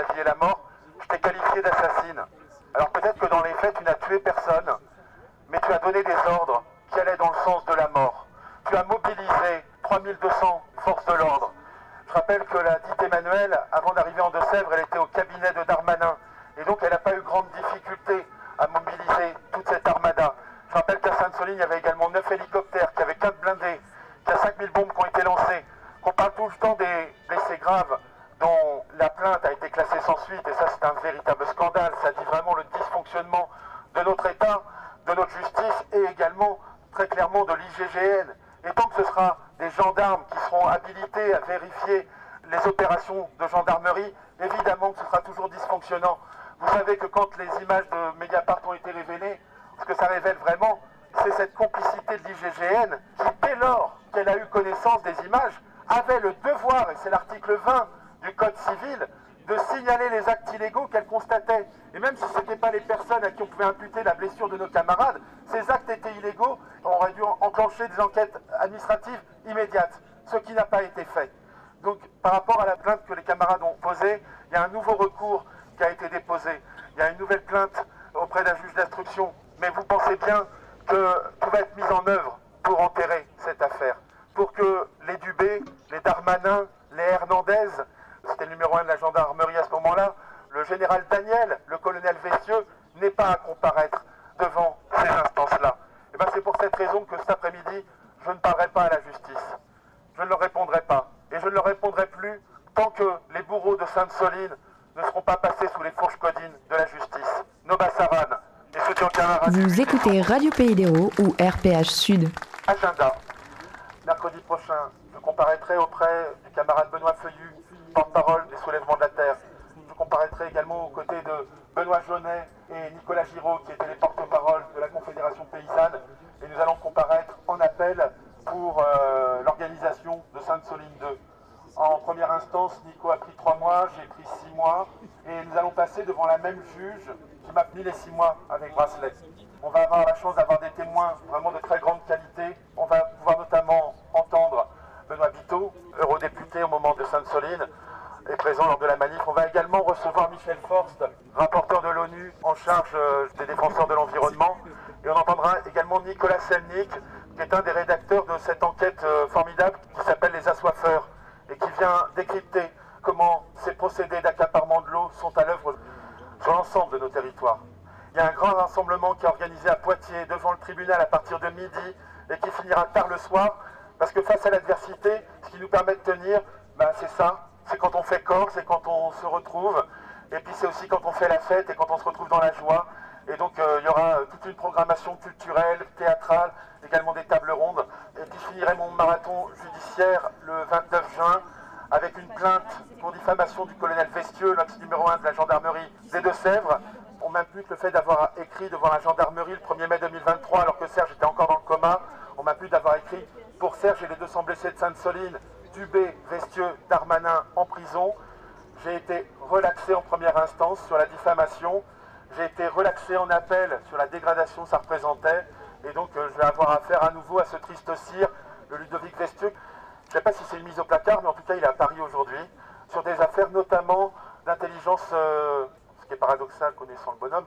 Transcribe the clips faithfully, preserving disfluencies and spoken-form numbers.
vie et la mort, je t'ai qualifié d'assassine. Alors peut-être que dans les faits, tu n'as tué personne, mais tu as donné des ordres qui allaient dans le sens de la mort. Tu as mobilisé trois mille deux cents forces de l'ordre. Je rappelle que la dite Emmanuelle, avant d'arriver en Deux-Sèvres, elle était au cabinet de Darmanin. Et donc elle n'a pas eu grande difficulté à mobiliser toute cette armada. Je rappelle qu'à Sainte-Soline, il y avait également neuf hélicoptères, qu'il y avait quatre blindés, qu'il y a cinq mille bombes qui ont été lancées, qu'on parle tout le temps des blessés graves dont la plainte a été classée sans suite. Et ça, c'est un véritable scandale. Ça dit vraiment le dysfonctionnement de notre État, de notre justice et également très clairement de l'I G G N. Et tant que ce sera des gendarmes qui seront habilités à vérifier les opérations de gendarmerie, évidemment que ce sera toujours dysfonctionnant. Vous savez que quand les images de Mediapart ont été révélées, ce que ça révèle vraiment, c'est cette complicité de l'I G G N qui, dès lors qu'elle a eu connaissance des images, avait le devoir, et c'est l'article vingt du Code civil, de signaler les actes illégaux qu'elle constatait. Et même si ce n'étaient pas les personnes à qui on pouvait imputer la blessure de nos camarades, ces actes étaient illégaux, on aurait dû enclencher des enquêtes administratives immédiates, ce qui n'a pas été fait. Donc par rapport à la plainte que les camarades ont posée, il y a un nouveau recours qui a été déposé. Il y a une nouvelle plainte auprès d'un juge d'instruction. Mais vous pensez bien que tout va être mis en œuvre pour enterrer cette affaire, pour que les Dubé, les Darmanin, les Hernandez, c'était le numéro un de la gendarmerie à ce moment-là, le général Daniel, le colonel Vessieux, n'aient pas à comparaître devant ces instances-là. Et ben c'est pour cette raison que cet après-midi, je ne parlerai pas à la justice. Je ne leur répondrai pas. Et je ne leur répondrai plus tant que les bourreaux de Sainte-Soline ne seront pas passés sous les fourches codines de la justice. Noba Saran et ceux qui ont camarades. Vous écoutez Radio Pays d'Hérault ou R P H Sud. Agenda. Mercredi prochain, je comparaîtrai auprès du camarade Benoît Feuillu, porte-parole des Soulèvements de la Terre. Je comparaîtrai également aux côtés de Benoît Jaunet et Nicolas Giraud, qui étaient les porte-parole de la Confédération Paysanne. Et nous allons comparaître en appel pour euh, l'organisation de Sainte-Soline deux. En première instance, Nico a pris trois mois, j'ai pris six mois. Et nous allons passer devant la même juge qui m'a tenu les six mois avec bracelet. On va avoir la chance d'avoir des témoins vraiment de très grande qualité. On va pouvoir notamment entendre Benoît Biteau, eurodéputé au moment de Sainte-Soline, est présent lors de la manif. On va également recevoir Michel Forst, rapporteur de l'ONU en charge des défenseurs de l'environnement. Et on entendra également Nicolas Selnik, qui est un des rédacteurs de cette enquête formidable qui s'appelle Les Assoiffeurs et qui vient décrypter comment ces procédés d'accaparement de l'eau sont à l'œuvre sur l'ensemble de nos territoires. Il y a un grand rassemblement qui est organisé à Poitiers devant le tribunal à partir de midi et qui finira tard le soir parce que face à l'adversité, ce qui nous permet de tenir, ben c'est ça, c'est quand on fait corps, c'est quand on se retrouve et puis c'est aussi quand on fait la fête et quand on se retrouve dans la joie. Et donc euh, il y aura euh, toute une programmation culturelle, théâtrale, également des tables rondes. Et puis je finirai mon marathon judiciaire le vingt-neuf juin avec une plainte pour diffamation du colonel Vessieux, l'axe numéro un de la gendarmerie des Deux-Sèvres. On m'impute le fait d'avoir écrit devant la gendarmerie le premier mai deux mille vingt-trois alors que Serge était encore dans le coma. On m'impute d'avoir écrit pour Serge et les deux cents blessés de Sainte-Soline, Dubé, Vessieux, Darmanin en prison. J'ai été relaxé en première instance sur la diffamation. J'ai été relaxé en appel sur la dégradation que ça représentait. Et donc euh, je vais avoir affaire à nouveau à ce triste cire, le Ludovic Vessieux. Je ne sais pas si c'est une mise au placard, mais en tout cas il est à Paris aujourd'hui, sur des affaires notamment d'intelligence, euh, ce qui est paradoxal connaissant le bonhomme,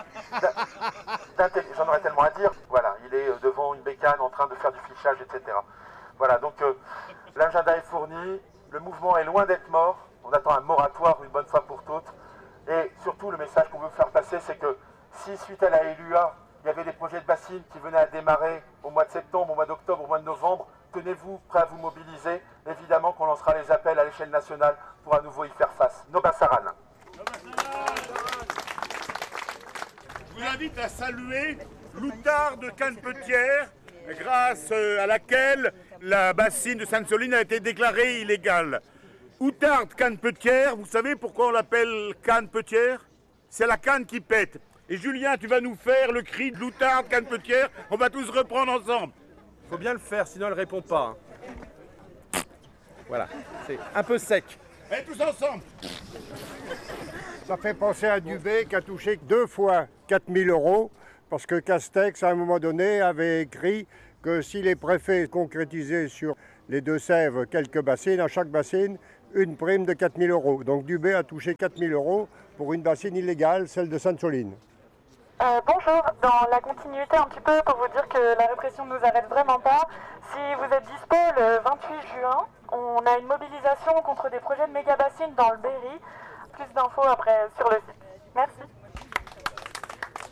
j'en aurais tellement à dire. Voilà, il est devant une bécane en train de faire du fichage, et cetera. Voilà, donc euh, l'agenda est fourni, le mouvement est loin d'être mort, on attend un moratoire une bonne fois pour toutes. Et surtout, le message qu'on veut faire passer, c'est que si, suite à la L U A, il y avait des projets de bassines qui venaient à démarrer au mois de septembre, au mois d'octobre, au mois de novembre, tenez-vous prêts à vous mobiliser. Évidemment qu'on lancera les appels à l'échelle nationale pour à nouveau y faire face. Noba Saran. Je vous invite à saluer l'outarde de Canepetière, grâce à laquelle la bassine de Sainte-Soline a été déclarée illégale. Outarde Canepetière, vous savez pourquoi on l'appelle Canepetière? C'est la canne qui pète. Et Julien, tu vas nous faire le cri de l'outarde Canepetière, on va tous reprendre ensemble. Faut bien le faire, sinon elle répond pas. Voilà, c'est un peu sec. Et tous ensemble. Ça fait penser à Dubé qui a touché deux fois quatre mille euros, parce que Castex, à un moment donné, avait écrit que si les préfets concrétisaient sur les Deux-Sèvres quelques bassines, à chaque bassine, une prime de quatre mille euros. Donc Dubé a touché quatre mille euros pour une bassine illégale, celle de Sainte-Soline. Euh, bonjour, dans la continuité un petit peu pour vous dire que la répression ne nous arrête vraiment pas. Si vous êtes dispo le vingt-huit juin, on a une mobilisation contre des projets de méga bassines dans le Berry. Plus d'infos après sur le site. Merci.